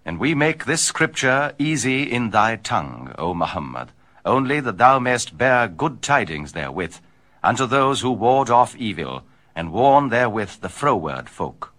And we make this scripture easy in thy tongue, O Muhammad, only that thou mayst bear good tidings therewith, unto those who ward off evil, and warn therewith the froward folk.